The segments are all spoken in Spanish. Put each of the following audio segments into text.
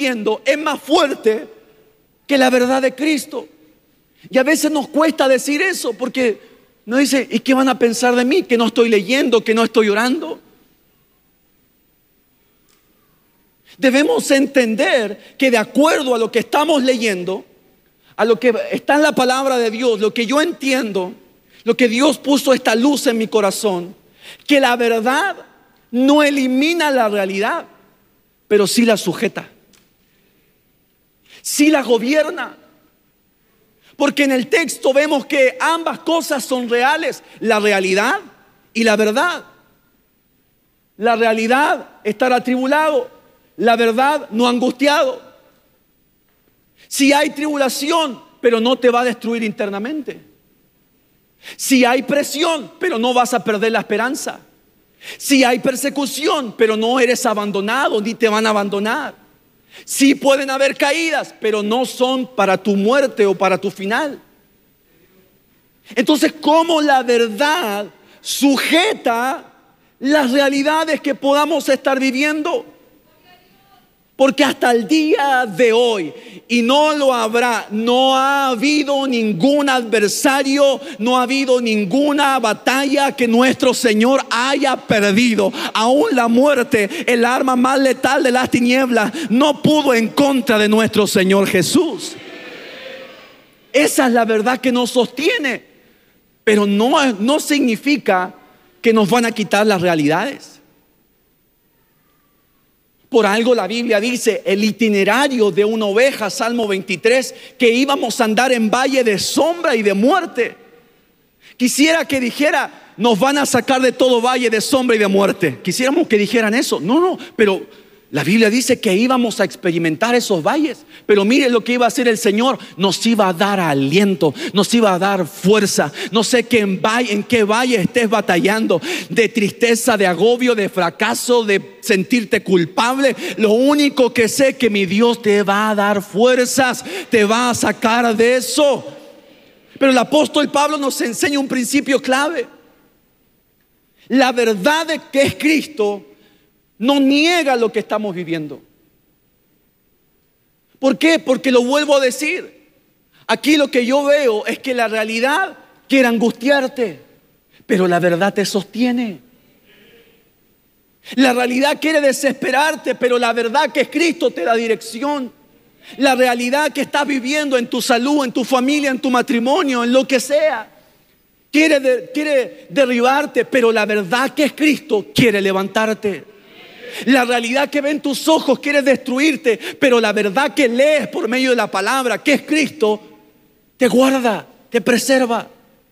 entiendo es más fuerte que la verdad de Cristo. Y a veces nos cuesta decir eso porque nos dice, ¿y qué van a pensar de mí? Que no estoy leyendo, que no estoy orando. Debemos entender que de acuerdo a lo que estamos leyendo, a lo que está en la palabra de Dios, lo que yo entiendo, lo que Dios puso esta luz en mi corazón, que la verdad no elimina la realidad, pero sí la sujeta, sí la gobierna. Porque en el texto vemos que ambas cosas son reales, la realidad y la verdad. La realidad, estar atribulado; la verdad, no angustiado. Si hay tribulación, pero no te va a destruir internamente. Si hay presión, pero no vas a perder la esperanza. Si hay persecución, pero no eres abandonado, ni te van a abandonar. Sí pueden haber caídas, pero no son para tu muerte o para tu final. Entonces, ¿cómo la verdad sujeta las realidades que podamos estar viviendo? Porque hasta el día de hoy, y no lo habrá, no ha habido ningún adversario, no ha habido ninguna batalla que nuestro Señor haya perdido. Aún la muerte, el arma más letal de las tinieblas, no pudo en contra de nuestro Señor Jesús. Esa es la verdad que nos sostiene, pero no significa que nos van a quitar las realidades. Por algo la Biblia dice, el itinerario de una oveja, Salmo 23, que íbamos a andar en valle de sombra y de muerte. Quisiera que dijera, nos van a sacar de todo valle de sombra y de muerte. Quisiéramos que dijeran eso. No, pero la Biblia dice que íbamos a experimentar esos valles. Pero mire lo que iba a hacer el Señor. Nos iba a dar aliento, nos iba a dar fuerza. No sé en qué valle estés batallando, de tristeza, de agobio, de fracaso, de sentirte culpable. Lo único que sé es que mi Dios te va a dar fuerzas, te va a sacar de eso. Pero el apóstol Pablo nos enseña un principio clave. La verdad de que es Cristo no niega lo que estamos viviendo. ¿Por qué? Porque lo vuelvo a decir. Aquí lo que yo veo es que la realidad quiere angustiarte, pero la verdad te sostiene. La realidad quiere desesperarte, pero la verdad que es Cristo te da dirección. La realidad que estás viviendo en tu salud, en tu familia, en tu matrimonio, en lo que sea, quiere derribarte, pero la verdad que es Cristo quiere levantarte. La realidad que ven tus ojos quiere destruirte, pero la verdad que lees por medio de la palabra, que es Cristo, te guarda, te preserva.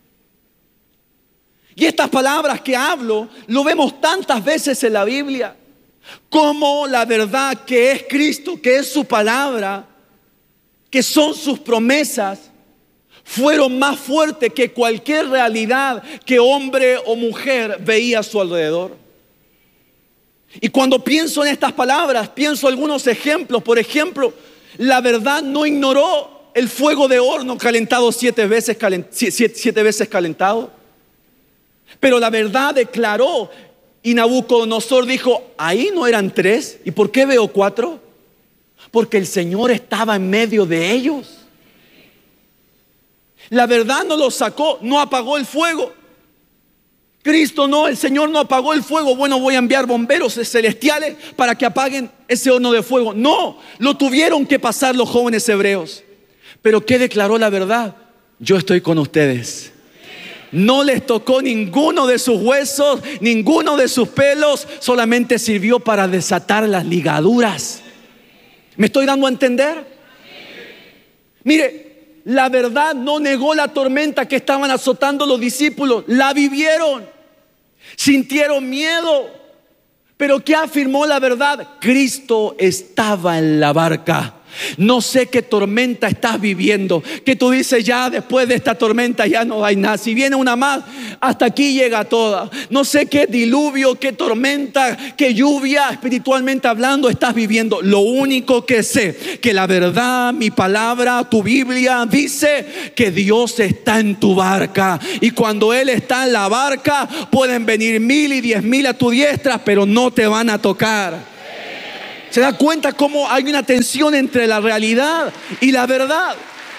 Y estas palabras que hablo, lo vemos tantas veces en la Biblia, como la verdad que es Cristo, que es su palabra, que son sus promesas, fueron más fuertes que cualquier realidad que hombre o mujer veía a su alrededor. Y cuando pienso en estas palabras, pienso algunos ejemplos. Por ejemplo, la verdad no ignoró el fuego de horno calentado siete veces calentado. Pero la verdad declaró, y Nabucodonosor dijo, ahí no eran 3, ¿y por qué veo 4? Porque el Señor estaba en medio de ellos. La verdad no los sacó, no apagó el fuego. Cristo no, el Señor no apagó el fuego. Bueno, voy a enviar bomberos celestiales para que apaguen ese horno de fuego. No, lo tuvieron que pasar los jóvenes hebreos. Pero ¿qué declaró la verdad? Yo estoy con ustedes. No les tocó ninguno de sus huesos, ninguno de sus pelos. Solamente sirvió para desatar las ligaduras. ¿Me estoy dando a entender? Mire, la verdad no negó la tormenta que estaban azotando los discípulos. La vivieron, sintieron miedo. Pero ¿qué afirmó la verdad? Cristo estaba en la barca. No sé qué tormenta estás viviendo, que tú dices, ya después de esta tormenta ya no hay nada. Si viene una más, hasta aquí llega toda. No sé qué diluvio, qué tormenta, qué lluvia, espiritualmente hablando, estás viviendo. Lo único que sé, que la verdad, mi palabra, tu Biblia dice que Dios está en tu barca. Y cuando Él está en la barca, pueden venir 1000 y 10,000 a tu diestra, pero no te van a tocar. ¿Se da cuenta cómo hay una tensión entre la realidad y la verdad?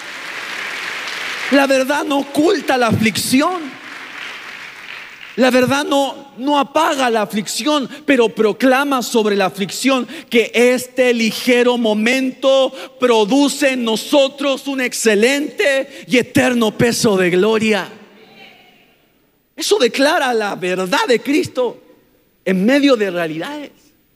La verdad no oculta la aflicción. La verdad no apaga la aflicción, pero proclama sobre la aflicción que este ligero momento produce en nosotros un excelente y eterno peso de gloria. Eso declara la verdad de Cristo en medio de realidades.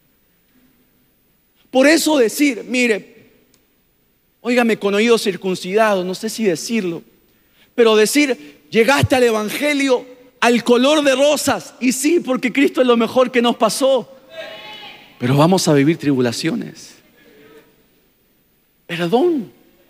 Por eso decir, mire, óigame con oídos circuncidados, no sé si decirlo, pero decir, llegaste al Evangelio al color de rosas, y sí, porque Cristo es lo mejor que nos pasó, pero vamos a vivir tribulaciones. Perdón.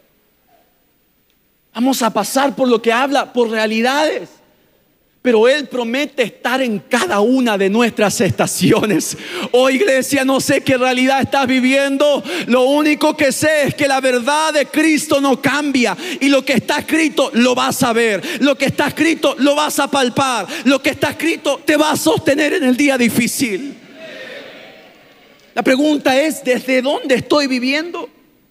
Vamos a pasar por lo que habla, por realidades. Pero Él promete estar en cada una de nuestras estaciones. Oh iglesia, no sé qué realidad estás viviendo. Lo único que sé es que la verdad de Cristo no cambia. Y lo que está escrito lo vas a ver. Lo que está escrito lo vas a palpar. Lo que está escrito te va a sostener en el día difícil. La pregunta es, ¿desde dónde estoy viviendo?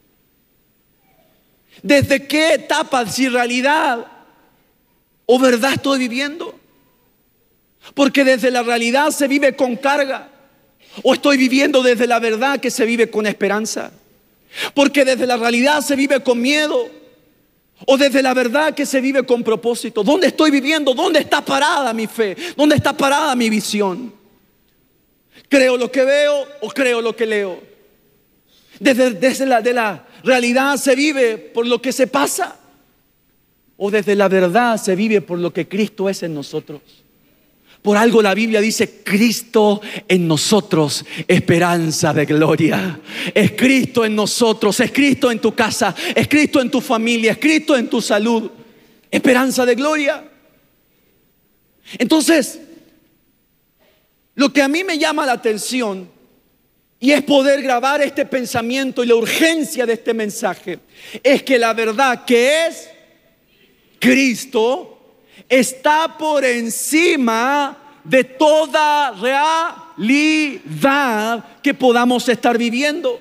¿Desde qué etapa, si realidad o verdad estoy viviendo? Porque desde la realidad se vive con carga, o estoy viviendo desde la verdad que se vive con esperanza. Porque desde la realidad se vive con miedo, o desde la verdad que se vive con propósito. ¿Dónde estoy viviendo? ¿Dónde está parada mi fe? ¿Dónde está parada mi visión? ¿Creo lo que veo o creo lo que leo? Desde la realidad se vive por lo que se pasa, o desde la verdad se vive por lo que Cristo es en nosotros. Por algo la Biblia dice, Cristo en nosotros, esperanza de gloria. Es Cristo en nosotros, es Cristo en tu casa, es Cristo en tu familia, es Cristo en tu salud, esperanza de gloria. Entonces, lo que a mí me llama la atención, y es poder grabar este pensamiento y la urgencia de este mensaje, es que la verdad que es Cristo está por encima de toda realidad que podamos estar viviendo.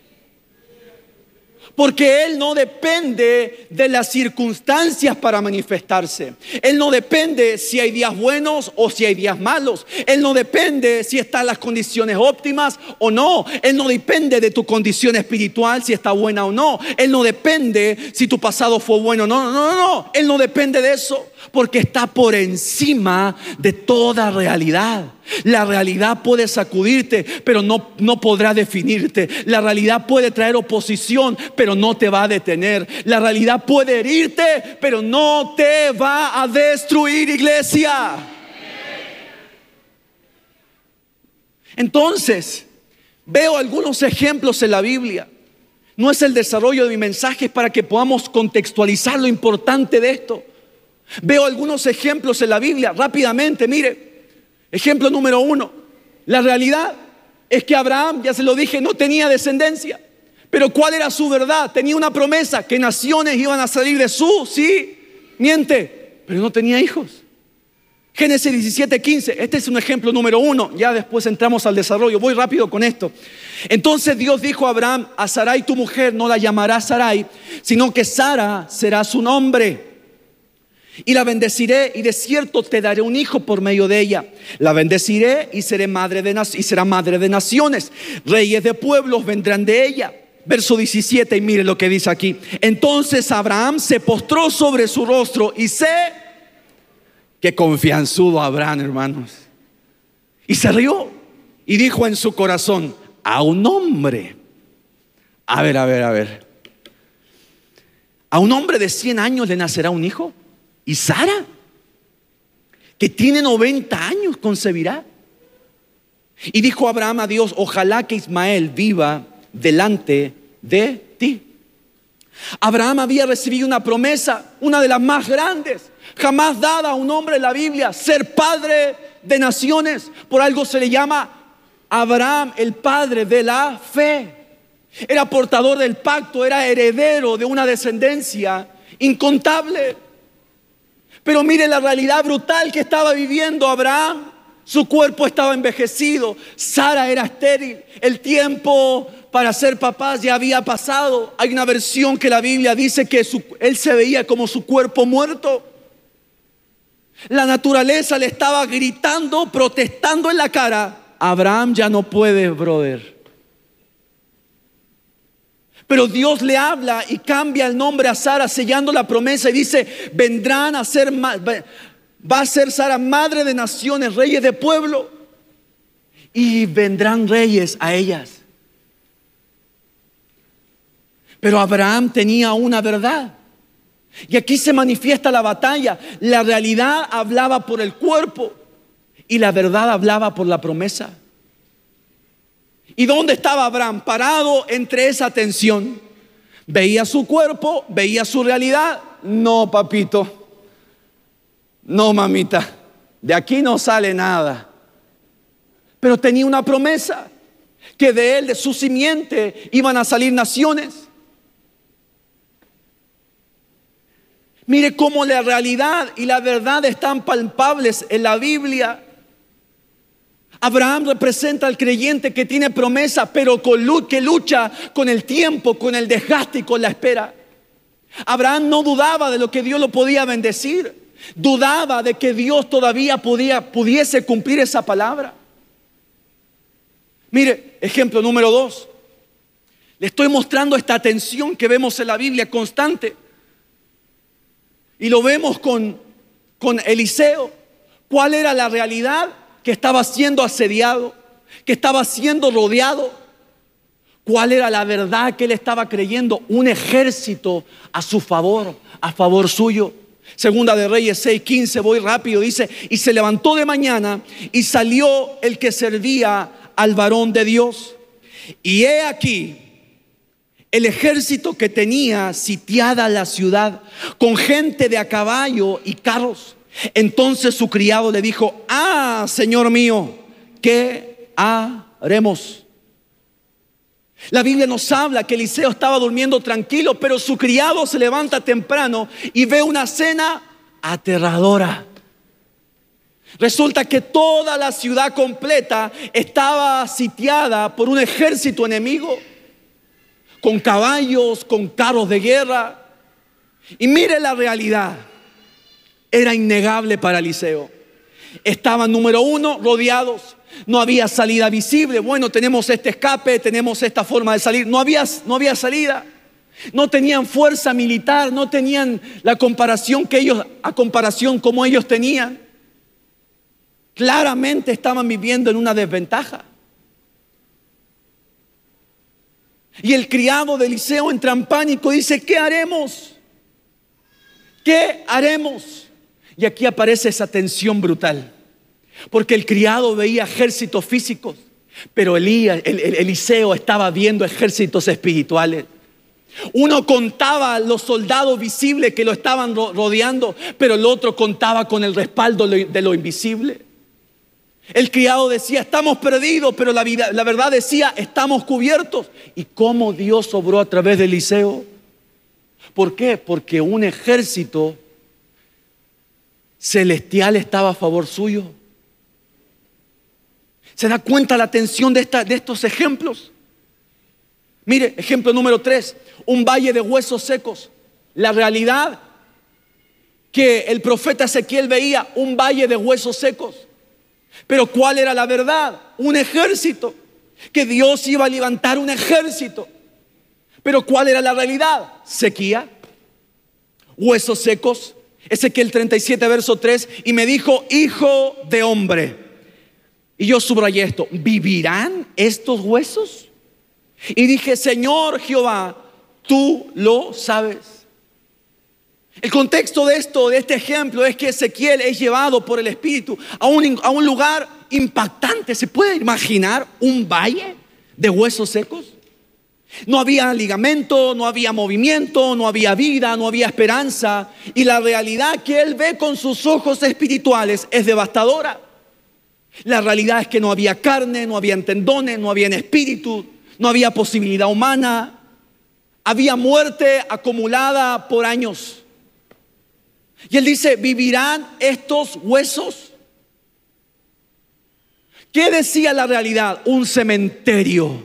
Porque Él no depende de las circunstancias para manifestarse. Él no depende si hay días buenos o si hay días malos. Él no depende si están las condiciones óptimas o no. Él no depende de tu condición espiritual, si está buena o no. Él no depende si tu pasado fue bueno o no. No. Él no depende de eso, porque está por encima de toda realidad. La realidad puede sacudirte, pero no podrá definirte. La realidad puede traer oposición, pero no te va a detener. La realidad puede herirte, pero no te va a destruir, iglesia. Entonces, veo algunos ejemplos en la Biblia. No es el desarrollo de mi mensaje, es para que podamos contextualizar lo importante de esto. Veo algunos ejemplos en la Biblia rápidamente, mire. Ejemplo número 1, la realidad es que Abraham, ya se lo dije, no tenía descendencia. Pero ¿cuál era su verdad? Tenía una promesa, que naciones iban a salir de miente, pero no tenía hijos. Génesis 17:15, este es un ejemplo número 1, ya después entramos al desarrollo, voy rápido con esto. Entonces Dios dijo a Abraham, a Sarai tu mujer no la llamarás Sarai, sino que Sara será su nombre. Y la bendeciré, y de cierto te daré un hijo por medio de ella. La bendeciré y será madre de naciones. Reyes de pueblos vendrán de ella. Verso 17, y mire lo que dice aquí. Entonces Abraham se postró sobre su rostro, y qué confianzudo Abraham, hermanos. Y se rió y dijo en su corazón, a un hombre. A ver. ¿A un hombre de 100 años le nacerá un hijo? ¿Y Sara, que tiene 90 años, concebirá? Y dijo Abraham a Dios, ojalá que Ismael viva delante de ti. Abraham había recibido una promesa, una de las más grandes jamás dada a un hombre en la Biblia, ser padre de naciones. Por algo se le llama Abraham el padre de la fe. Era portador del pacto, era heredero de una descendencia incontable. Pero mire la realidad brutal que estaba viviendo Abraham. Su cuerpo estaba envejecido, Sara era estéril, el tiempo para ser papás ya había pasado. Hay una versión que la Biblia dice que él se veía como su cuerpo muerto. La naturaleza le estaba gritando, protestando en la cara: Abraham ya no puede, brother. Pero Dios le habla y cambia el nombre a Sara, sellando la promesa, y dice: vendrán a ser, va a ser Sara madre de naciones, reyes de pueblo, y vendrán reyes a ellas. Pero Abraham tenía una verdad. Y aquí se manifiesta la batalla. La realidad hablaba por el cuerpo y la verdad hablaba por la promesa. ¿Y dónde estaba Abraham? Parado entre esa tensión. Veía su cuerpo, veía su realidad. No, papito. No, mamita. De aquí no sale nada. Pero tenía una promesa, que de él, de su simiente, iban a salir naciones. Mire cómo la realidad y la verdad están palpables en la Biblia. Abraham representa al creyente que tiene promesa, pero que lucha con el tiempo, con el desgaste y con la espera. Abraham no dudaba de lo que Dios lo podía bendecir. Dudaba de que Dios todavía pudiese cumplir esa palabra. Mire, ejemplo número 2. Le estoy mostrando esta tensión que vemos en la Biblia constante. Y lo vemos con Eliseo. ¿Cuál era la realidad? Que estaba siendo asediado, que estaba siendo rodeado. ¿Cuál era la verdad que él estaba creyendo? Un ejército a su favor, a favor suyo. Segunda de Reyes 6:15, voy rápido, dice: y se levantó de mañana y salió el que servía al varón de Dios. Y he aquí el ejército que tenía sitiada la ciudad, con gente de a caballo y carros. Entonces su criado le dijo: Señor mío, ¿qué haremos? La Biblia nos habla que Eliseo estaba durmiendo tranquilo, pero su criado se levanta temprano y ve una escena aterradora. Resulta que toda la ciudad completa estaba sitiada por un ejército enemigo, con caballos, con carros de guerra. Y mire la realidad. Era innegable para Eliseo. Estaban, número 1, rodeados. No había salida visible. Bueno, tenemos este escape, tenemos esta forma de salir. No había salida. No tenían fuerza militar, no tenían la comparación a comparación como ellos tenían. Claramente estaban viviendo en una desventaja. Y el criado de Eliseo entra en pánico y dice: ¿qué haremos? ¿Qué haremos? Y aquí aparece esa tensión brutal, porque el criado veía ejércitos físicos, pero Eliseo estaba viendo ejércitos espirituales. Uno contaba los soldados visibles que lo estaban rodeando, pero el otro contaba con el respaldo de lo invisible. El criado decía: estamos perdidos, pero la verdad decía: estamos cubiertos. ¿Y cómo Dios obró a través de Eliseo? ¿Por qué? Porque un ejército celestial estaba a favor suyo. ¿Se da cuenta la tensión de estos ejemplos? Mire, ejemplo número 3, un valle de huesos secos. La realidad que el profeta Ezequiel veía, un valle de huesos secos. Pero ¿cuál era la verdad? Un ejército, que Dios iba a levantar un ejército. Pero ¿cuál era la realidad? Sequía, huesos secos. Ezequiel 37 verso 3: y me dijo: hijo de hombre. Y yo subrayé esto: ¿vivirán estos huesos? Y dije: Señor Jehová, tú lo sabes. El contexto de este ejemplo es que Ezequiel es llevado por el Espíritu a un lugar impactante. ¿Se puede imaginar un valle de huesos secos? No había ligamento, no había movimiento, no había vida, no había esperanza. Y la realidad que él ve con sus ojos espirituales es devastadora. La realidad es que no había carne, no había tendones, no había espíritu, no había posibilidad humana. Había muerte acumulada por años. Y él dice: ¿vivirán estos huesos? ¿Qué decía la realidad? Un cementerio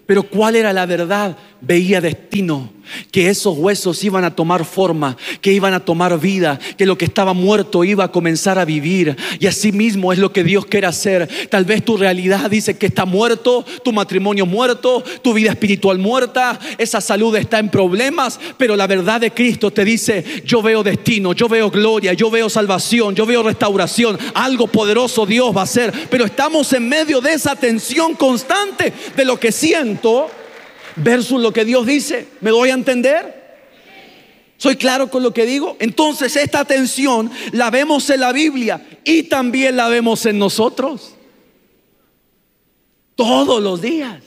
Pero ¿cuál era la verdad? Veía destino, que esos huesos iban a tomar forma, que iban a tomar vida, que lo que estaba muerto iba a comenzar a vivir. Y así mismo es lo que Dios quiere hacer. Tal vez tu realidad dice que está muerto, tu matrimonio muerto, tu vida espiritual muerta, esa salud está en problemas, pero la verdad de Cristo te dice: yo veo destino, yo veo gloria, yo veo salvación, yo veo restauración. Algo poderoso Dios va a hacer. Pero estamos en medio de esa tensión constante de lo que siento versus lo que Dios dice. ¿Me doy a entender? ¿Soy claro con lo que digo? Entonces esta tensión la vemos en la Biblia y también la vemos en nosotros. Todos los días.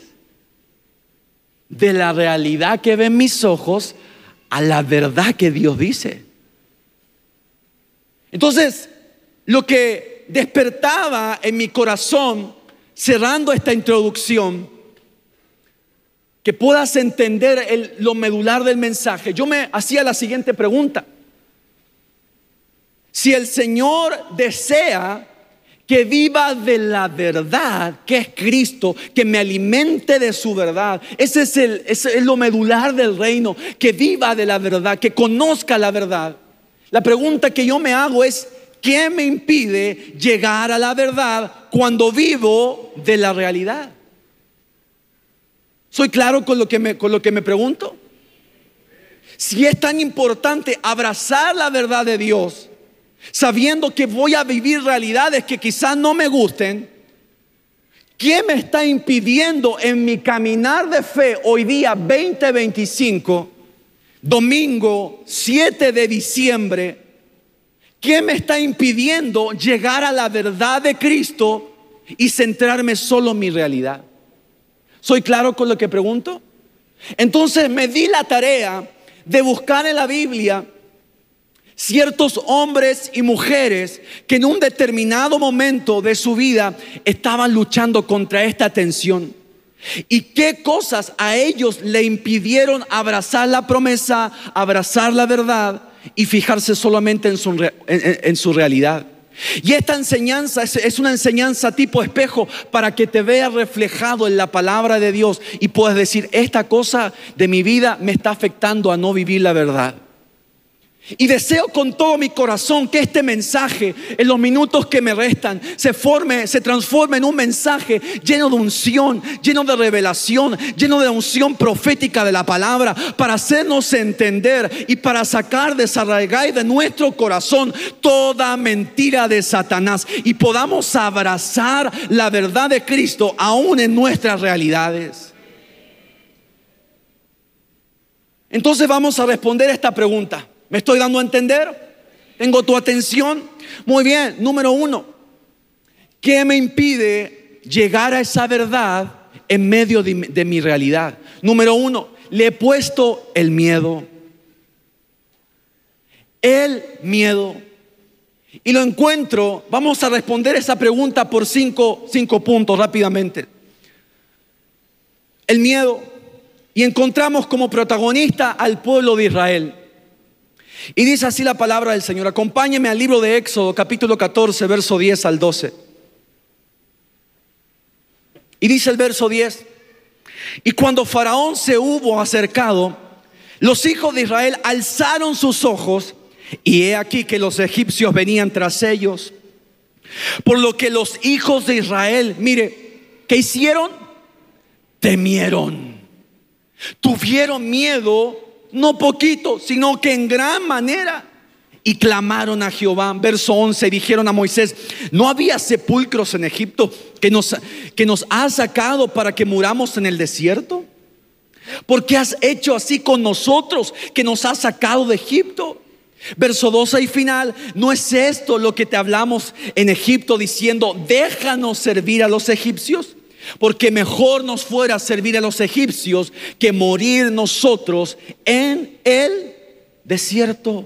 De la realidad que ven mis ojos a la verdad que Dios dice. Entonces, lo que despertaba en mi corazón, cerrando esta introducción, que puedas entender lo medular del mensaje, yo me hacía la siguiente pregunta: si el Señor desea que viva de la verdad, que es Cristo, que me alimente de su verdad, ese es lo medular del reino, que viva de la verdad, que conozca la verdad. La pregunta que yo me hago es: ¿qué me impide llegar a la verdad cuando vivo de la realidad? ¿Soy claro con lo que me pregunto? Si es tan importante abrazar la verdad de Dios, sabiendo que voy a vivir realidades que quizás no me gusten, ¿qué me está impidiendo en mi caminar de fe hoy día 2025, domingo 7 de diciembre? ¿Qué me está impidiendo llegar a la verdad de Cristo y centrarme solo en mi realidad? ¿Soy claro con lo que pregunto? Entonces me di la tarea de buscar en la Biblia ciertos hombres y mujeres que en un determinado momento de su vida estaban luchando contra esta tensión. ¿Y qué cosas a ellos le impidieron abrazar la promesa, abrazar la verdad y fijarse solamente en su realidad? Y esta enseñanza es una enseñanza tipo espejo, para que te veas reflejado en la palabra de Dios y puedas decir: esta cosa de mi vida me está afectando a no vivir la verdad. Y deseo con todo mi corazón que este mensaje, en los minutos que me restan, se transforme en un mensaje lleno de unción, lleno de revelación, lleno de unción profética de la palabra, para hacernos entender y para sacar, desarraigar de nuestro corazón toda mentira de Satanás, y podamos abrazar la verdad de Cristo aún en nuestras realidades. Entonces vamos a responder esta pregunta. ¿Me estoy dando a entender? ¿Tengo tu atención? Muy bien. Número 1, ¿qué me impide llegar a esa verdad en medio de mi realidad? Número 1, le he puesto el miedo. El miedo. Y lo encuentro. Vamos a responder esa pregunta por cinco puntos rápidamente. El miedo. Y encontramos como protagonista al pueblo de Israel. Y dice así la palabra del Señor. Acompáñeme al libro de Éxodo, capítulo 14, verso 10 al 12. Y dice el verso 10: y cuando Faraón se hubo acercado, los hijos de Israel alzaron sus ojos, y he aquí que los egipcios venían tras ellos. Por lo que los hijos de Israel, mire, ¿qué hicieron? Temieron. Tuvieron miedo. No poquito, sino que en gran manera. Y clamaron a Jehová. Verso 11, dijeron a Moisés: ¿no había sepulcros en Egipto que nos has sacado para que muramos en el desierto? ¿Por qué has hecho así con nosotros, que nos has sacado de Egipto? Verso 12 y final: ¿no es esto lo que te hablamos en Egipto, diciendo: déjanos servir a los egipcios? Porque mejor nos fuera servir a los egipcios que morir nosotros en el desierto.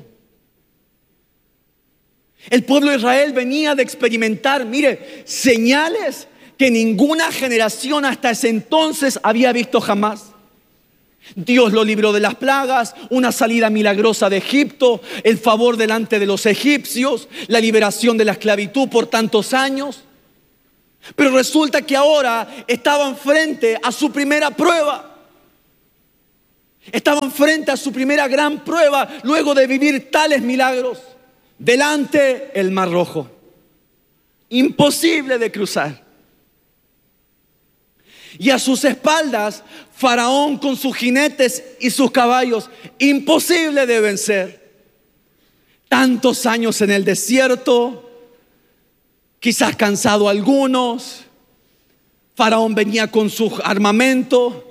El pueblo de Israel venía de experimentar, mire, señales que ninguna generación hasta ese entonces había visto jamás. Dios lo libró de las plagas, una salida milagrosa de Egipto, el favor delante de los egipcios, la liberación de la esclavitud por tantos años. Pero resulta que ahora estaban frente a su primera prueba. Estaban frente a su primera gran prueba luego de vivir tales milagros. Delante el Mar Rojo, imposible de cruzar. Y a sus espaldas Faraón con sus jinetes y sus caballos, imposible de vencer. Tantos años en el desierto, quizás cansado algunos. Faraón venía con su armamento.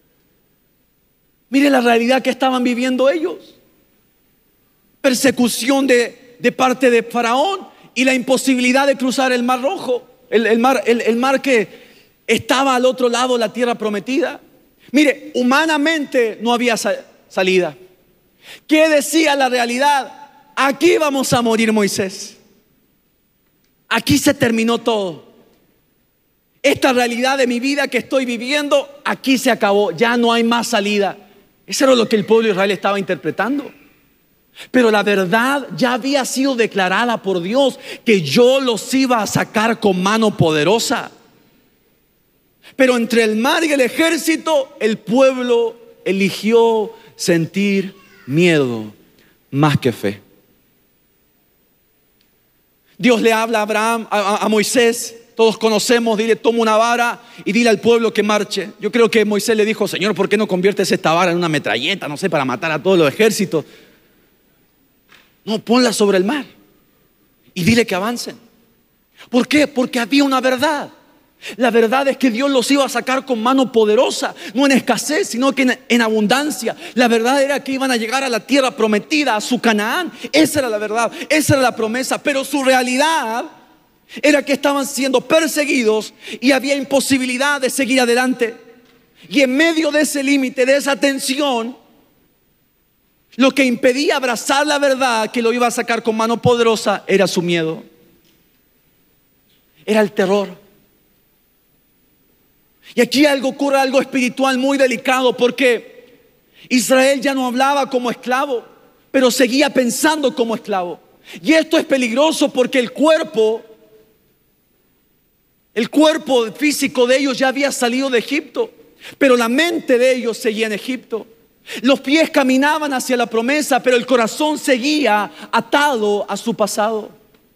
Mire la realidad que estaban viviendo ellos. Persecución de parte de Faraón y la imposibilidad de cruzar el Mar Rojo, el mar que estaba al otro lado de la tierra prometida. Mire, humanamente no había salida. ¿Qué decía la realidad? Aquí vamos a morir, Moisés. Aquí se terminó todo. Esta realidad de mi vida que estoy viviendo, aquí se acabó. Ya no hay más salida. Eso era lo que el pueblo de Israel estaba interpretando. Pero la verdad ya había sido declarada por Dios, que yo los iba a sacar con mano poderosa. Pero entre el mar y el ejército, el pueblo eligió sentir miedo más que fe. Dios le habla a Abraham, a Moisés, todos conocemos, dile, toma una vara y dile al pueblo que marche. Yo creo que Moisés le dijo, Señor, ¿por qué no conviertes esta vara en una metralleta, no sé, para matar a todos los ejércitos? No, ponla sobre el mar y dile que avancen. ¿Por qué? Porque había una verdad. La verdad es que Dios los iba a sacar con mano poderosa, no en escasez, sino que en abundancia. La verdad era que iban a llegar a la tierra prometida, a su Canaán. Esa era la verdad, esa era la promesa. Pero su realidad era que estaban siendo perseguidos y había imposibilidad de seguir adelante. Y en medio de ese límite, de esa tensión, lo que impedía abrazar la verdad que lo iba a sacar con mano poderosa era su miedo. Era el terror. Y aquí ocurre algo espiritual muy delicado, porque Israel ya no hablaba como esclavo, pero seguía pensando como esclavo. Y esto es peligroso porque el cuerpo físico de ellos ya había salido de Egipto, pero la mente de ellos seguía en Egipto. Los pies caminaban hacia la promesa, pero el corazón seguía atado a su pasado.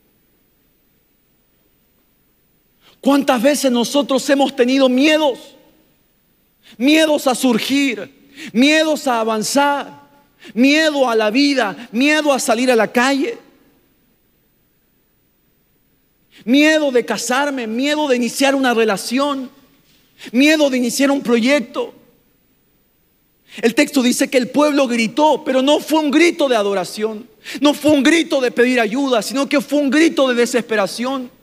¿Cuántas veces nosotros hemos tenido miedos? Miedos a surgir, miedos a avanzar, miedo a la vida, miedo a salir a la calle, miedo de casarme, miedo de iniciar una relación, miedo de iniciar un proyecto. El texto dice que el pueblo gritó, pero no fue un grito de adoración, no fue un grito de pedir ayuda, sino que fue un grito de desesperación.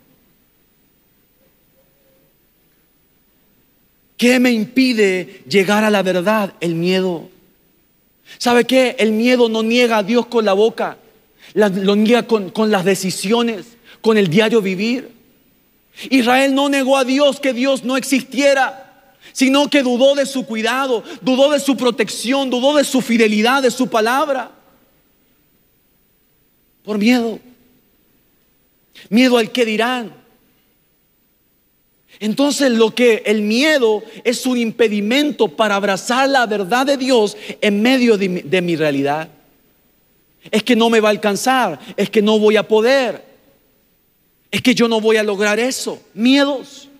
¿Qué me impide llegar a la verdad? El miedo. ¿Sabe qué? El miedo no niega a Dios con la boca, lo niega con las decisiones, con el diario vivir. Israel no negó a Dios que Dios no existiera, sino que dudó de su cuidado, dudó de su protección, dudó de su fidelidad, de su palabra. Por miedo. Miedo al que dirán. Entonces el miedo es un impedimento para abrazar la verdad de Dios en medio de mi realidad. Es que no me va a alcanzar, es que no voy a poder, es que yo no voy a lograr eso. Miedos.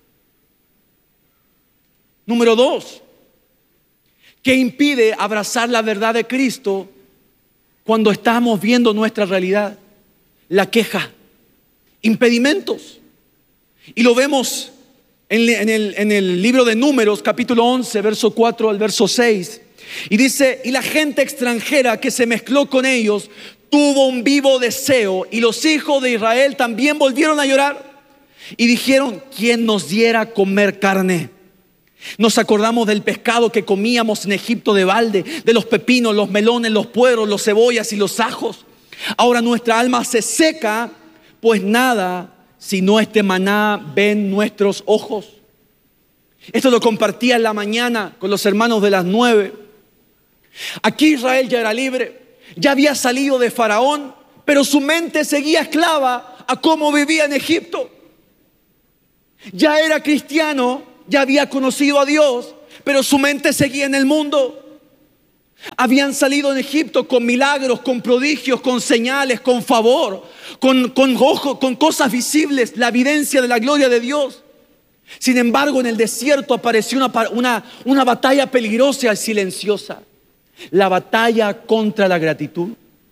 Número 2, ¿qué impide abrazar la verdad de Cristo cuando estamos viendo nuestra realidad? La queja, impedimentos. Y lo vemos en el libro de Números, capítulo 11, verso 4 al verso 6. Y dice, y la gente extranjera que se mezcló con ellos tuvo un vivo deseo, y los hijos de Israel también volvieron a llorar y dijeron, ¿quién nos diera comer carne? Nos acordamos del pescado que comíamos en Egipto de balde, de los pepinos, los melones, los puerros, los cebollas y los ajos. Ahora nuestra alma se seca, pues nada sino este maná ven nuestros ojos. Esto lo compartía en la mañana con los hermanos de las 9. Aquí Israel ya era libre, ya había salido de Faraón, pero su mente seguía esclava a cómo vivía en Egipto. Ya era cristiano, ya había conocido a Dios, pero su mente seguía en el mundo. Habían salido en Egipto con milagros, con prodigios, con señales, con favor, con cosas visibles, la evidencia de la gloria de Dios. Sin embargo, en el desierto apareció una batalla peligrosa y silenciosa. La batalla contra la gratitud.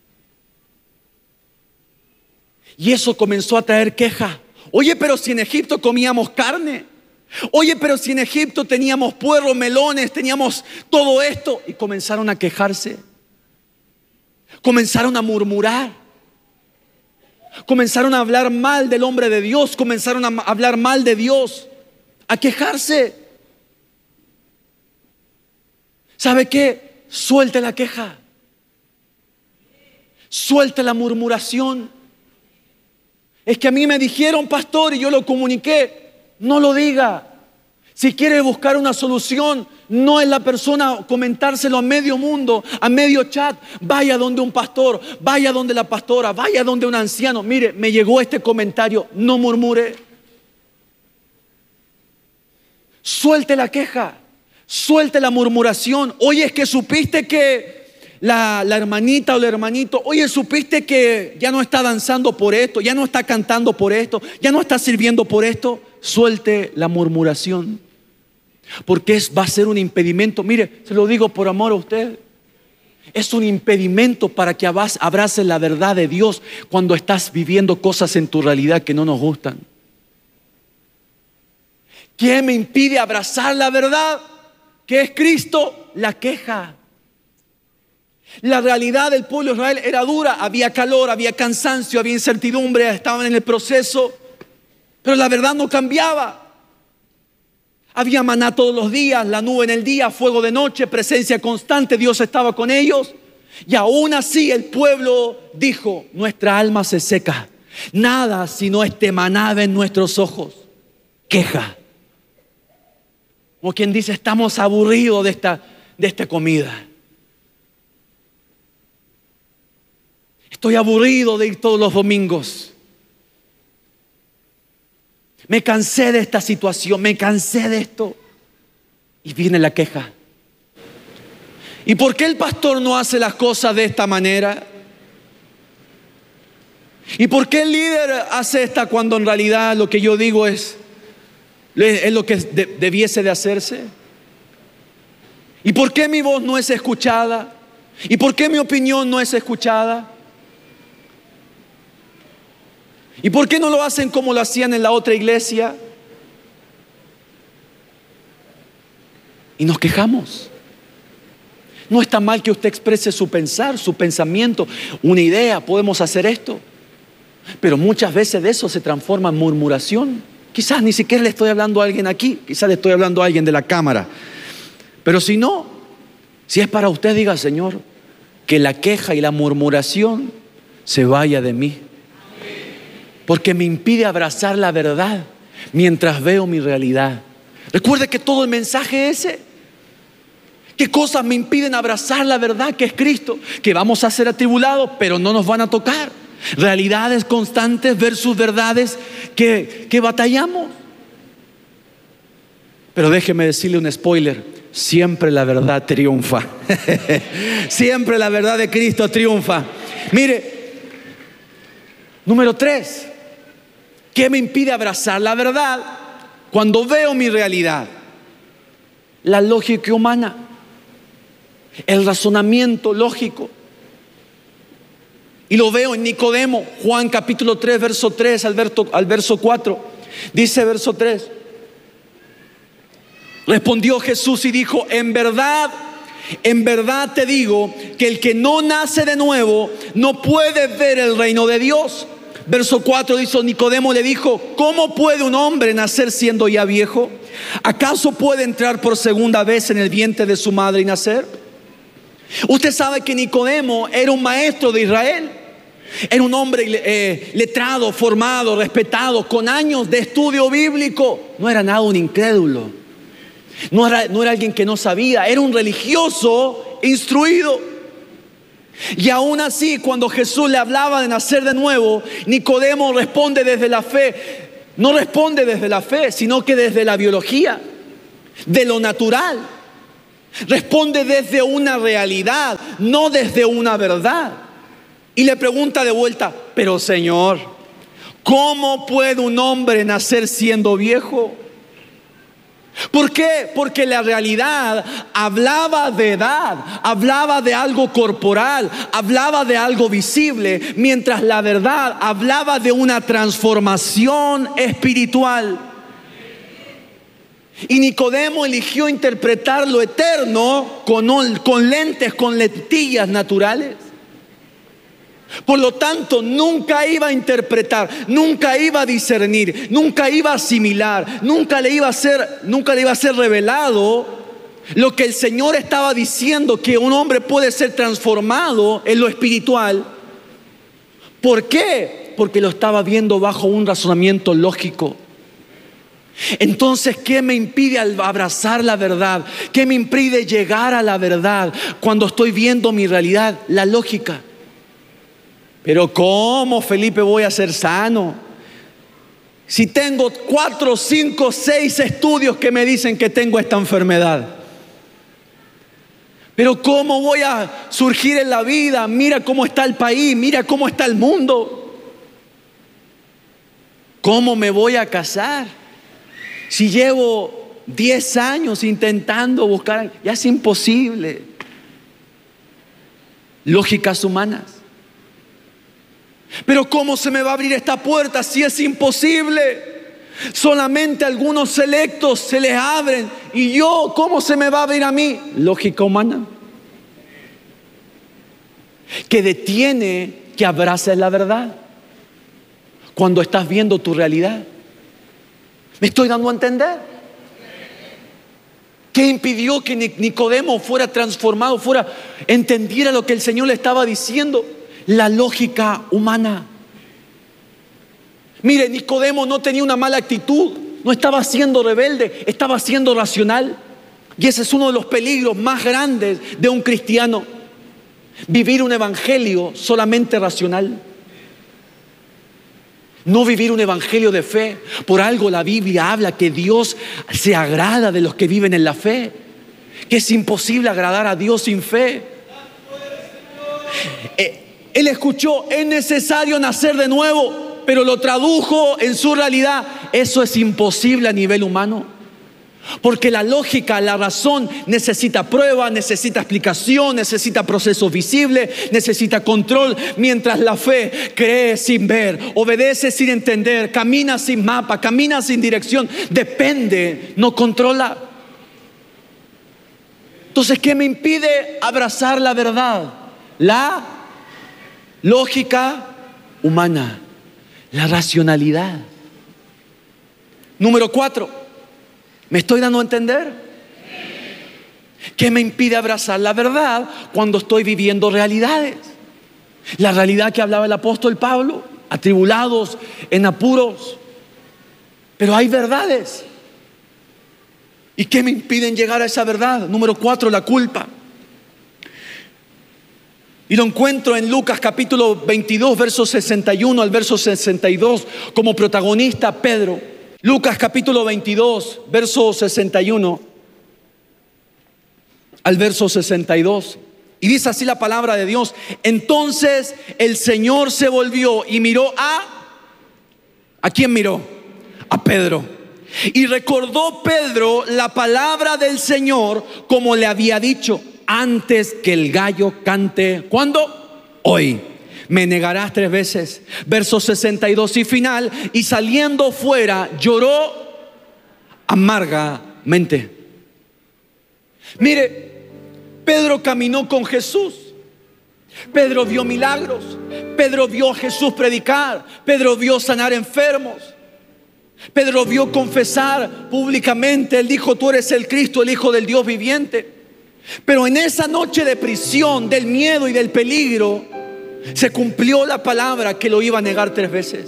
Y eso comenzó a traer queja. Oye, pero si en Egipto comíamos carne. Oye, pero si en Egipto teníamos puerros, melones, teníamos todo esto. Y comenzaron a quejarse. Comenzaron a murmurar. Comenzaron a hablar mal del hombre de Dios. Comenzaron a hablar mal de Dios. A quejarse. ¿Sabe qué? Suelte la queja. Suelte la murmuración. Es que a mí me dijeron, pastor, y yo lo comuniqué. No lo diga. Si quiere buscar una solución, no es la persona comentárselo a medio mundo, a medio chat. Vaya donde un pastor, vaya donde la pastora, vaya donde un anciano. Mire, me llegó este comentario, no murmure. Suelte la queja, suelte la murmuración. Oye, es que supiste que la hermanita o el hermanito, oye, supiste que ya no está danzando por esto, ya no está cantando por esto, ya no está sirviendo por esto. Suelte la murmuración, porque va a ser un impedimento. Mire, se lo digo por amor a usted. Es un impedimento para que abraces la verdad de Dios cuando estás viviendo cosas en tu realidad que no nos gustan. ¿Qué me impide abrazar la verdad que es Cristo? La queja. La realidad del pueblo de Israel era dura. Había calor, había cansancio, había incertidumbre, estaban en el proceso. Pero la verdad no cambiaba. Había maná todos los días, la nube en el día, fuego de noche, presencia constante. Dios estaba con ellos. Y aún así el pueblo dijo: nuestra alma se seca. Nada sino este maná en nuestros ojos. Queja. Como quien dice, estamos aburridos de esta comida. Estoy aburrido de ir todos los domingos. Me cansé de esta situación, me cansé de esto. Y viene la queja. ¿Y por qué el pastor no hace las cosas de esta manera? ¿Y por qué el líder hace esta cuando en realidad lo que yo digo es lo que debiese de hacerse? ¿Y por qué mi voz no es escuchada? ¿Y por qué mi opinión no es escuchada? ¿Y por qué no lo hacen como lo hacían en la otra iglesia? Y nos quejamos. No está mal que usted exprese su pensar, su pensamiento, una idea, podemos hacer esto. Pero muchas veces de eso se transforma en murmuración. Quizás ni siquiera le estoy hablando a alguien aquí, quizás le estoy hablando a alguien de la cámara. Pero si no, si es para usted, diga: Señor, que la queja y la murmuración se vaya de mí. Porque me impide abrazar la verdad mientras veo mi realidad. Recuerde que todo el mensaje es ese. ¿Qué cosas me impiden abrazar la verdad que es Cristo? Que vamos a ser atribulados, pero no nos van a tocar. Realidades constantes versus verdades que batallamos. Pero déjeme decirle un spoiler: siempre la verdad triunfa. Siempre la verdad de Cristo triunfa. Mire, número 3, ¿qué me impide abrazar la verdad cuando veo mi realidad? La lógica humana, el razonamiento lógico. Y lo veo en Nicodemo, Juan capítulo 3, verso 3 al verso 4. Dice verso 3: respondió Jesús y dijo: en verdad te digo que el que no nace de nuevo no puede ver el reino de Dios. Verso 4 dice: Nicodemo le dijo: ¿cómo puede un hombre nacer siendo ya viejo? ¿Acaso puede entrar por segunda vez en el vientre de su madre y nacer? Usted sabe que Nicodemo era un maestro de Israel. Era un hombre letrado, formado, respetado, con años de estudio bíblico. No era nada un incrédulo. No era alguien que no sabía. Era un religioso instruido. Y aún así, cuando Jesús le hablaba de nacer de nuevo, Nicodemo responde desde la fe: No responde desde la fe, sino que desde la biología, de lo natural. Responde desde una realidad, no desde una verdad. Y le pregunta de vuelta: pero Señor, ¿cómo puede un hombre nacer siendo viejo? ¿Por qué? Porque la realidad hablaba de edad, hablaba de algo corporal, hablaba de algo visible, mientras la verdad hablaba de una transformación espiritual. Y Nicodemo eligió interpretar lo eterno con lentes, con lentillas naturales. Por lo tanto, nunca iba a interpretar, nunca iba a discernir, nunca iba a asimilar, nunca le iba a ser revelado lo que el Señor estaba diciendo, que un hombre puede ser transformado en lo espiritual. ¿Por qué? Porque lo estaba viendo bajo un razonamiento lógico. Entonces, ¿qué me impide abrazar la verdad? ¿Qué me impide llegar a la verdad cuando estoy viendo mi realidad? La lógica. Pero ¿cómo, Felipe, voy a ser sano si tengo 4, 5, 6 estudios que me dicen que tengo esta enfermedad? Pero ¿cómo voy a surgir en la vida? Mira cómo está el país, mira cómo está el mundo. ¿Cómo me voy a casar si llevo 10 años intentando buscar? Ya es imposible. Lógicas humanas. Pero ¿cómo se me va a abrir esta puerta si es imposible? Solamente a algunos selectos se les abren. ¿Y yo cómo se me va a abrir a mí? Lógica humana, que detiene que abraces la verdad cuando estás viendo tu realidad. ¿Me estoy dando a entender? ¿Qué impidió que Nicodemo fuera transformado, entendiera lo que el Señor le estaba diciendo? La lógica humana. Mire, Nicodemo no tenía una mala actitud, no estaba siendo rebelde, estaba siendo racional. Y ese es uno de los peligros más grandes de un cristiano: vivir un evangelio solamente racional, no vivir un evangelio de fe. Por algo la Biblia habla que Dios se agrada de los que viven en la fe, que es imposible agradar a Dios sin fe. Él escuchó: es necesario nacer de nuevo, pero lo tradujo en su realidad: eso es imposible a nivel humano. Porque la lógica, la razón necesita prueba, necesita explicación, necesita procesos visibles, necesita control. Mientras la fe cree sin ver, obedece sin entender, camina sin mapa, camina sin dirección, depende, no controla. Entonces, ¿qué me impide abrazar la verdad? La lógica humana, la racionalidad. Número 4, ¿me estoy dando a entender? ¿Qué me impide abrazar la verdad cuando estoy viviendo realidades? La realidad que hablaba el apóstol Pablo: atribulados, en apuros. Pero hay verdades. ¿Y qué me impiden llegar a esa verdad? Número 4, la culpa. Y lo encuentro en Lucas capítulo 22, versos 61 al verso 62, como protagonista Pedro. Lucas capítulo 22, verso 61 al verso 62. Y dice así la palabra de Dios: entonces el Señor se volvió y miró ¿a quién miró? A Pedro. Y recordó Pedro la palabra del Señor, como le había dicho: antes que el gallo cante. ¿Cuándo? Hoy me negarás 3 veces. Verso 62 y final: y saliendo fuera lloró amargamente. Mire, Pedro caminó con Jesús. Pedro vio milagros. Pedro vio a Jesús predicar. Pedro vio sanar enfermos. Pedro vio confesar públicamente. Él dijo: tú eres el Cristo, el Hijo del Dios viviente. Pero en esa noche de prisión, del miedo y del peligro, se cumplió la palabra que lo iba a negar 3 veces.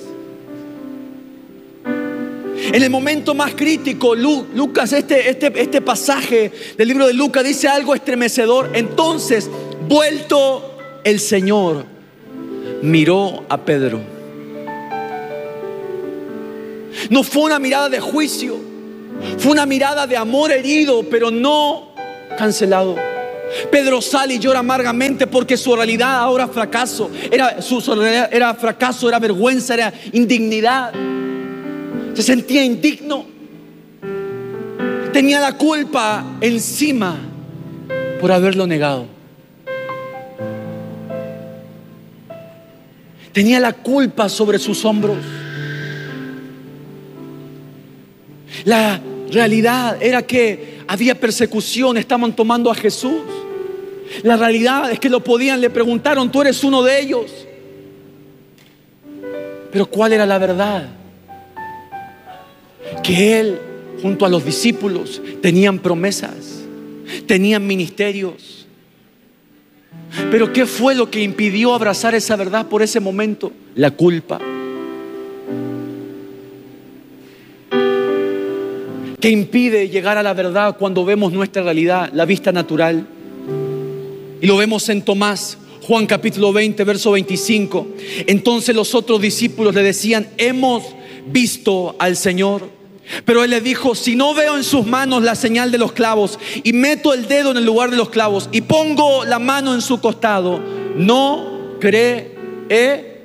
En el momento más crítico, Lucas, este pasaje del libro de Lucas dice algo estremecedor. Entonces, vuelto el Señor, miró a Pedro. No fue una mirada de juicio, fue una mirada de amor herido, pero no cancelado. Pedro sale y llora amargamente porque su realidad ahora fracaso. Su realidad era fracaso, era vergüenza, era indignidad. Se sentía indigno. Tenía la culpa encima por haberlo negado. Tenía la culpa sobre sus hombros. La realidad era que había persecución, estaban tomando a Jesús. La realidad es que le preguntaron, tú eres uno de ellos. Pero ¿cuál era la verdad? Que él, junto a los discípulos, tenían promesas, tenían ministerios. Pero ¿qué fue lo que impidió abrazar esa verdad por ese momento? La culpa. ¿Qué impide llegar a la verdad cuando vemos nuestra realidad, la vista natural? Y lo vemos en Tomás, Juan capítulo 20, verso 25. Entonces los otros discípulos le decían, hemos visto al Señor. Pero él le dijo, si no veo en sus manos la señal de los clavos y meto el dedo en el lugar de los clavos y pongo la mano en su costado, no creeré.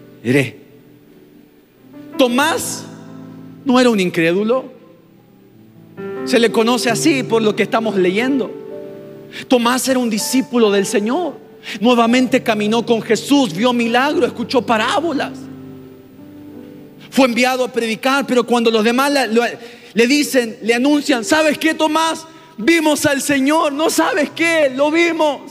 Tomás no era un incrédulo. Se le conoce así por lo que estamos leyendo. Tomás era un discípulo del Señor. Nuevamente caminó con Jesús, vio milagros, escuchó parábolas. Fue enviado a predicar, pero cuando los demás le dicen, le anuncian, ¿sabes qué, Tomás? Vimos al Señor. ¿No sabes qué? Lo vimos.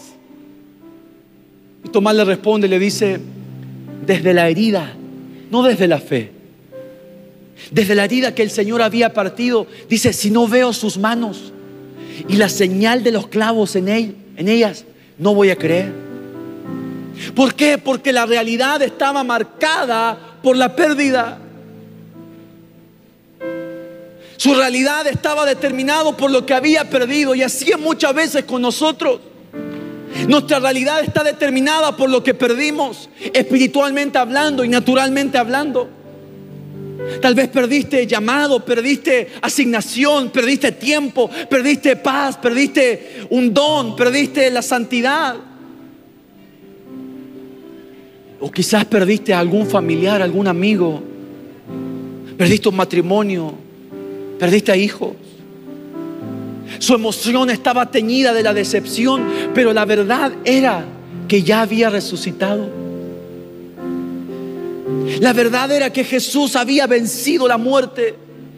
Y Tomás le responde, le dice, desde la herida, no desde la fe. Desde la herida que el Señor había partido, dice, si no veo sus manos y la señal de los clavos en ellas, no voy a creer. ¿Por qué? Porque la realidad estaba marcada por la pérdida. Su realidad estaba determinada por lo que había perdido. Y así es muchas veces con nosotros. Nuestra realidad está determinada por lo que perdimos, espiritualmente hablando y naturalmente hablando. Tal vez perdiste llamado, perdiste asignación, perdiste tiempo, perdiste paz, perdiste un don, perdiste la santidad. O quizás perdiste a algún familiar, algún amigo. Perdiste un matrimonio, perdiste a hijos. Su emoción estaba teñida de la decepción, pero la verdad era que ya había resucitado. La verdad era que Jesús había vencido la muerte.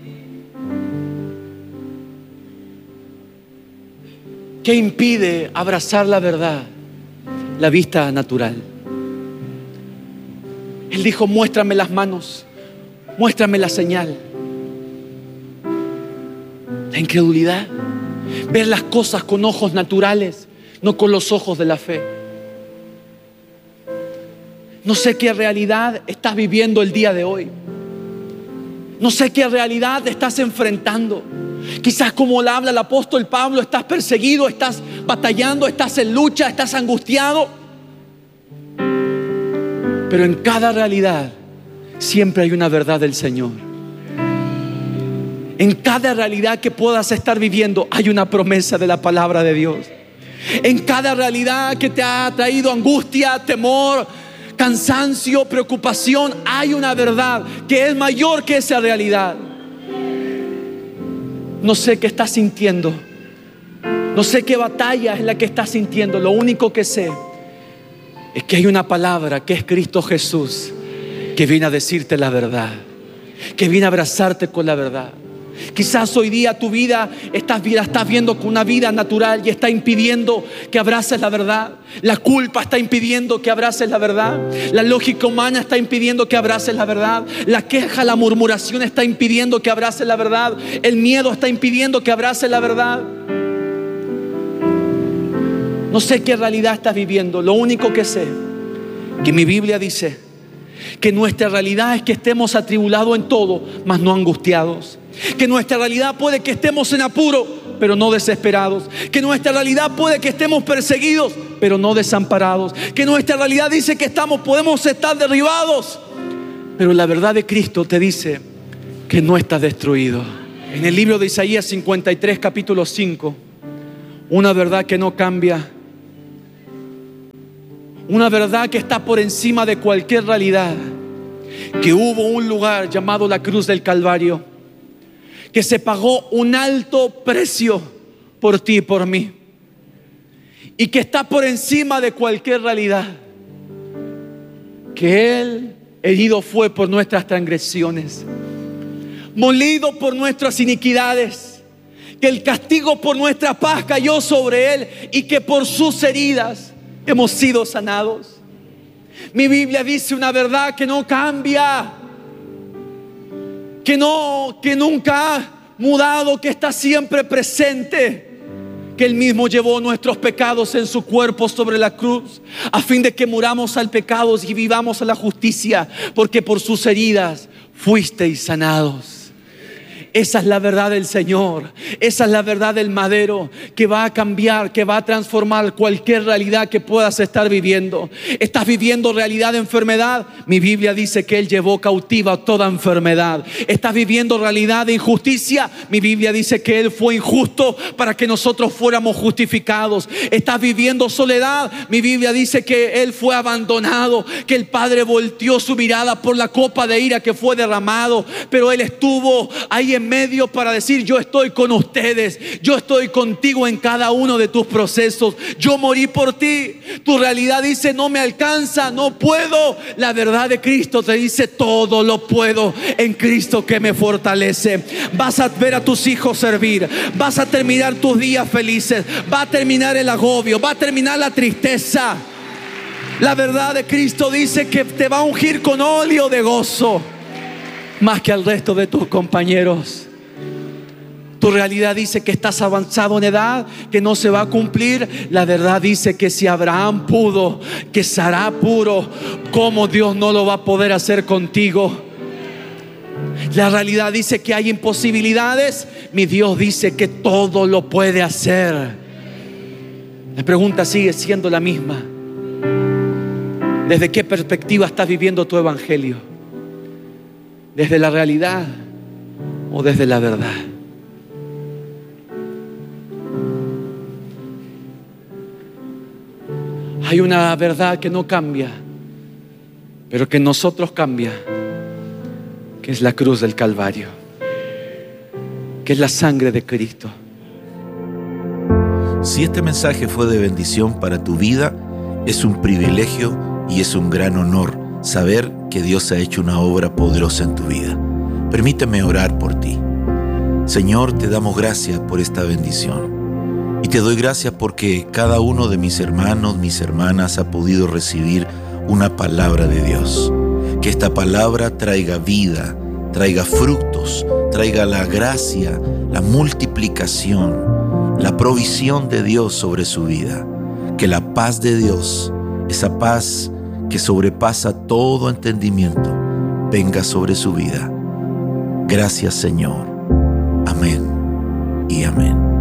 ¿Qué impide abrazar la verdad? La vista natural. Él dijo, muéstrame las manos, muéstrame la señal. La incredulidad. Ver las cosas con ojos naturales, no con los ojos de la fe. No sé qué realidad estás viviendo el día de hoy. No sé qué realidad estás enfrentando. Quizás como le habla el apóstol Pablo, estás perseguido, estás batallando, estás en lucha, estás angustiado. Pero en cada realidad siempre hay una verdad del Señor. En cada realidad que puedas estar viviendo hay una promesa de la palabra de Dios. En cada realidad que te ha traído angustia, temor, cansancio, preocupación, hay una verdad que es mayor que esa realidad. No sé qué estás sintiendo. No sé qué batalla es la que estás sintiendo. Lo único que sé es que hay una palabra que es Cristo Jesús, que viene a decirte la verdad, que viene a abrazarte con la verdad. Quizás hoy día tu vida estás viendo con una vida natural y está impidiendo que abraces la verdad. La culpa está impidiendo que abraces la verdad. La lógica humana está impidiendo que abraces la verdad. La queja, la murmuración está impidiendo que abraces la verdad. El miedo está impidiendo que abraces la verdad. No sé qué realidad estás viviendo. Lo único que sé, que mi Biblia dice que nuestra realidad es que estemos atribulados en todo, mas no angustiados. Que nuestra realidad puede que estemos en apuro, pero no desesperados. Que nuestra realidad puede que estemos perseguidos, pero no desamparados. Que nuestra realidad dice que podemos estar derribados, pero la verdad de Cristo te dice que no está destruido. En el libro de Isaías 53, capítulo 5, una verdad que no cambia, una verdad que está por encima de cualquier realidad, que hubo un lugar llamado la cruz del Calvario, que se pagó un alto precio por ti y por mí, y que está por encima de cualquier realidad, que Él herido fue por nuestras transgresiones, molido por nuestras iniquidades, que el castigo por nuestra paz cayó sobre Él y que por sus heridas hemos sido sanados. Mi Biblia dice una verdad que no cambia, que nunca ha mudado, que está siempre presente, que Él mismo llevó nuestros pecados en su cuerpo sobre la cruz, a fin de que muramos al pecado y vivamos a la justicia, porque por sus heridas fuisteis sanados. Esa es la verdad del Señor. Esa es la verdad del madero, que va a cambiar, que va a transformar cualquier realidad que puedas estar viviendo. ¿Estás viviendo realidad de enfermedad? Mi Biblia dice que Él llevó cautiva toda enfermedad. ¿Estás viviendo realidad de injusticia? Mi Biblia dice que Él fue injusto para que nosotros fuéramos justificados. ¿Estás viviendo soledad? Mi Biblia dice que Él fue abandonado, que el Padre volteó su mirada por la copa de ira que fue derramado, pero Él estuvo ahí en medio para decir: yo estoy con ustedes, yo estoy contigo en cada uno de tus procesos, yo morí por ti. Tu realidad dice: no me alcanza, no puedo. La verdad de Cristo te dice: todo lo puedo en Cristo que me fortalece. Vas a ver a tus hijos servir, vas a terminar tus días felices, va a terminar el agobio, va a terminar la tristeza. La verdad de Cristo dice que te va a ungir con óleo de gozo más que al resto de tus compañeros. Tu realidad dice que estás avanzado en edad, que no se va a cumplir. La verdad dice que si Abraham pudo, que será puro, ¿cómo Dios no lo va a poder hacer contigo? La realidad dice que hay imposibilidades. Mi Dios dice que todo lo puede hacer. La pregunta sigue siendo la misma: ¿desde qué perspectiva estás viviendo tu evangelio? ¿Desde la realidad o desde la verdad? Hay una verdad que no cambia, pero que en nosotros cambia, que es la cruz del Calvario, que es la sangre de Cristo. Si este mensaje fue de bendición para tu vida, es un privilegio y es un gran honor saber que Dios ha hecho una obra poderosa en tu vida. Permíteme orar por ti. Señor, te damos gracias por esta bendición. Y te doy gracias porque cada uno de mis hermanos, mis hermanas ha podido recibir una palabra de Dios. Que esta palabra traiga vida, traiga frutos, traiga la gracia, la multiplicación, la provisión de Dios sobre su vida. Que la paz de Dios, esa paz que sobrepasa todo entendimiento, venga sobre su vida. Gracias, Señor. Amén y amén.